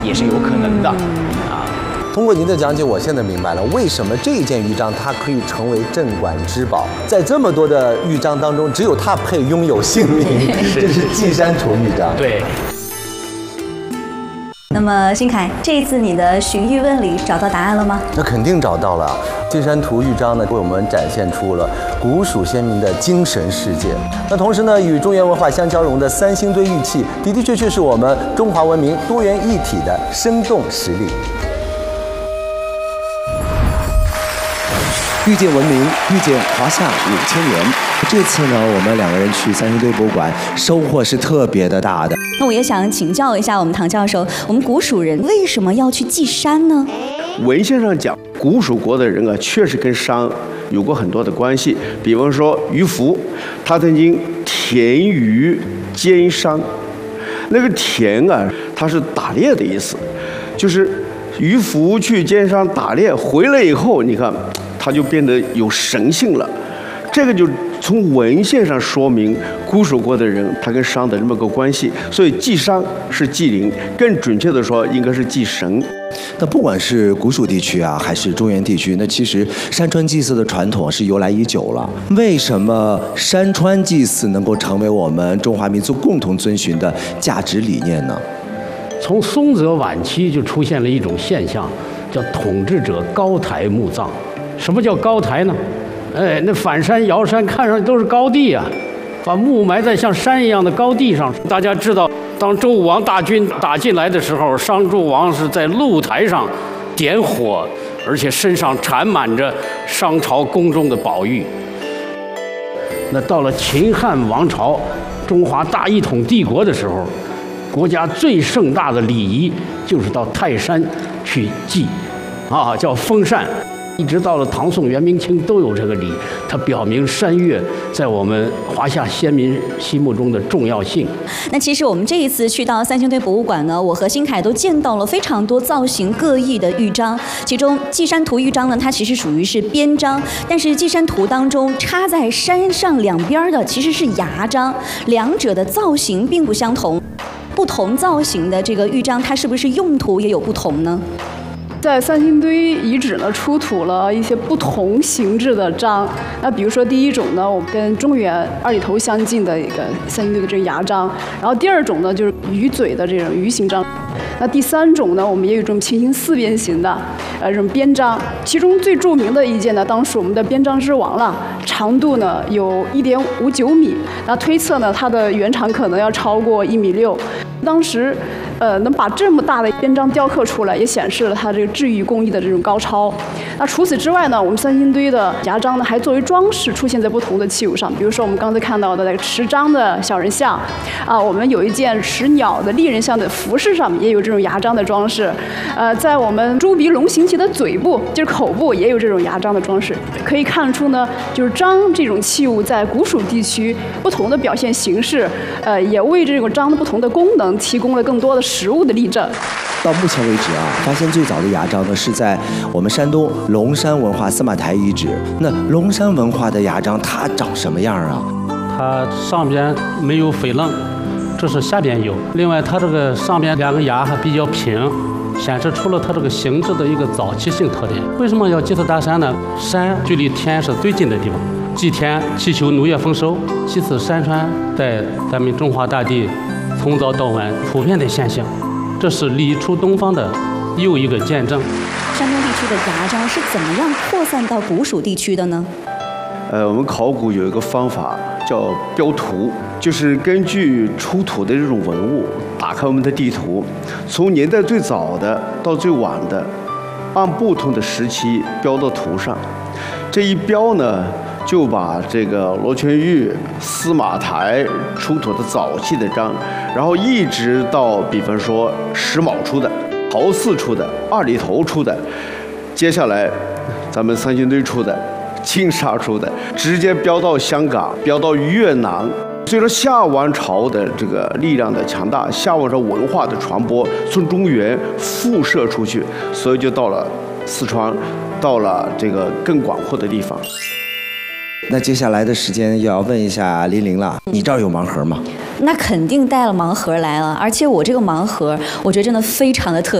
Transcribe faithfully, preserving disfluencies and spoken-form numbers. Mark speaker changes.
Speaker 1: 也是有可能的啊。
Speaker 2: 通过您的讲解，我现在明白了为什么这件玉章它可以成为镇馆之宝。在这么多的玉章当中，只有它配拥有姓名，这是稷山图玉章。
Speaker 1: 对。
Speaker 3: 那么，新凯，这一次你的寻玉问里找到答案了吗？
Speaker 2: 那肯定找到了。稷山图玉章呢，为我们展现出了古蜀先民的精神世界。那同时呢，与中原文化相交融的三星堆玉器，的的确确是我们中华文明多元一体的生动实例。
Speaker 4: 遇见文明，遇见华夏五千年。这次呢，我们两个人去三星堆博物馆，收获是特别的大的。
Speaker 3: 那我也想请教一下我们唐教授，我们古蜀人为什么要去祭山呢？
Speaker 5: 文献上讲，古蜀国的人啊，确实跟山有过很多的关系。比方说渔夫，他曾经田渔兼商，那个田啊，它是打猎的意思，就是渔夫去兼商打猎回来以后，你看。它就变得有神性了，这个就从文献上说明古蜀国的人他跟商的这么个关系，所以祭山是祭灵，更准确的说应该是祭神。
Speaker 4: 那不管是古蜀地区啊，还是中原地区，那其实山川祭祀的传统是由来已久了。为什么山川祭祀能够成为我们中华民族共同遵循的价值理念呢？
Speaker 6: 从松泽晚期就出现了一种现象，叫统治者高台墓葬。什么叫高台呢？哎，那反山摇山看上去都是高地啊，把墓埋在像山一样的高地上。大家知道，当周武王大军打进来的时候，商纣王是在露台上点火，而且身上缠满着商朝宫中的宝玉。那到了秦汉王朝，中华大一统帝国的时候，国家最盛大的礼仪就是到泰山去祭，啊，叫封禅。一直到了唐宋元明清都有这个礼，它表明山岳在我们华夏先民心目中的重要性。
Speaker 3: 那其实我们这一次去到三星堆博物馆呢，我和新凯都见到了非常多造型各异的玉章，其中稷山图玉章呢，它其实属于是边章，但是稷山图当中插在山上两边的其实是牙章，两者的造型并不相同。不同造型的这个玉章，它是不是用途也有不同呢？
Speaker 7: 在三星堆遗址呢，出土了一些不同形制的章。那比如说第一种呢，我们跟中原二里头相近的一个三星堆的这个牙章，然后第二种呢就是鱼嘴的这种鱼形章。那第三种呢，我们也有一种琴形四边形的，呃，这种边章。其中最著名的一件呢，当时我们的边章之王了，长度呢有一点五九米，那推测呢它的原长可能要超过一米六。当时，呃，能把这么大的边章雕刻出来，也显示了它这个制玉工艺的这种高超。那除此之外呢，我们三星堆的牙章呢，还作为装饰出现在不同的器物上，比如说我们刚才看到的那个持章的小人像，啊，我们有一件持鸟的立人像的服饰上面也有这种牙章的装饰，呃，在我们猪鼻龙形旗的嘴部，就是口部也有这种牙章的装饰。可以看出呢，就是章这种器物在古蜀地区不同的表现形式，呃，也为这种章的不同的功能提供了更多的实物的例证。
Speaker 4: 到目前为止啊，发现最早的牙章呢是在我们山东龙山文化司马台遗址。那龙山文化的牙章它长什么样啊？
Speaker 6: 它上边没有翡冷，这是下边有。另外，它这个上边两个牙还比较平，显示出了它这个形制的一个早期性特点。为什么要祭祀大山呢？山距离天是最近的地方，祭天祈求农业丰收。祭祀山川在咱们中华大地从早到晚普遍的现象，这是礼出东方的又一个见证。
Speaker 3: 山东地区的牙章是怎么样扩散到古蜀地区的呢？
Speaker 5: 呃，我们考古有一个方法叫标图，就是根据出土的这种文物，打开我们的地图，从年代最早的到最晚的，按不同的时期标到图上。这一标呢，就把这个罗圈玉、司马台出土的早期的章，然后一直到比方说石卯出的、陶寺出的、二里头出的，接下来咱们三星堆出的、金沙出的，直接标到香港，标到越南。随着夏王朝的这个力量的强大，夏王朝文化的传播从中原辐射出去，所以就到了四川，到了这个更广阔的地方。
Speaker 4: 那接下来的时间要问一下林玲了，你这儿有盲盒吗？
Speaker 3: 那肯定带了盲盒来了，而且我这个盲盒，我觉得真的非常的特